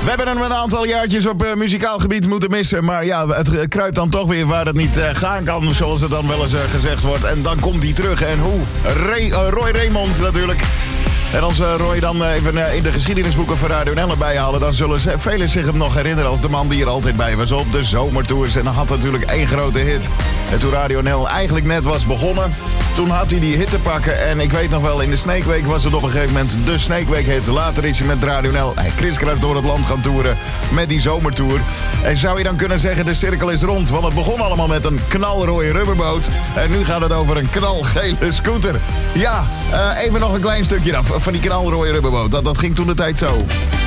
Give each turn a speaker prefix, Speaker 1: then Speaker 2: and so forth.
Speaker 1: We hebben hem een aantal jaartjes op muzikaal gebied moeten missen. Maar ja, het kruipt dan toch weer waar het niet gaan kan, zoals het dan wel eens gezegd wordt. En dan komt hij terug. En hoe? Roy Raymonds natuurlijk. En als Roy dan even in de geschiedenisboeken van Radio NL erbij halen... dan zullen velen zich hem nog herinneren als de man die er altijd bij was op de zomertours. En dan had natuurlijk één grote hit. En toen Radio NL eigenlijk net was begonnen... toen had hij die hit te pakken. En ik weet nog wel, in de Snake Week was het op een gegeven moment de Snake Week hit. Later is hij met Radio NL kriskruis door het land gaan toeren met die zomertour. En zou je dan kunnen zeggen, de cirkel is rond. Want het begon allemaal met een knalrooie rubberboot. En nu gaat het over een knalgele scooter. Ja, even nog een klein stukje dan van die knalrooie rubberboot. Dat ging toen de tijd zo.